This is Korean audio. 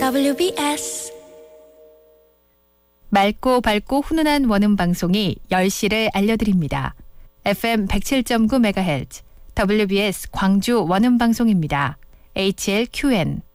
WBS 맑고 밝고 훈훈한 원음 방송이 10시를 알려드립니다. FM 107.9MHz WBS 광주 원음 방송입니다. HLQN